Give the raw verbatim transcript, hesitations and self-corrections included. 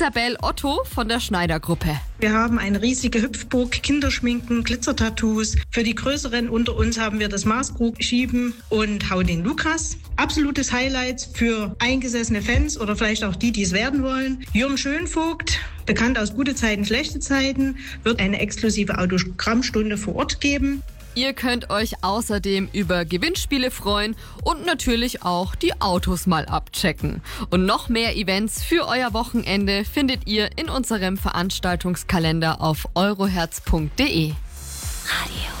Isabel Otto von der Schneider-Gruppe. Wir haben eine riesige Hüpfburg, Kinderschminken, Glitzertattoos. Für die Größeren unter uns haben wir das Maßkrug-Schieben und Hau den Lukas. Absolutes Highlight für eingesessene Fans oder vielleicht auch die, die es werden wollen. Jürgen Schönvogt, bekannt aus Gute Zeiten, Schlechte Zeiten, wird eine exklusive Autogrammstunde vor Ort geben. Ihr könnt euch außerdem über Gewinnspiele freuen und natürlich auch die Autos mal abchecken. Und noch mehr Events für euer Wochenende findet ihr in unserem Veranstaltungskalender auf euroherz punkt de. Radio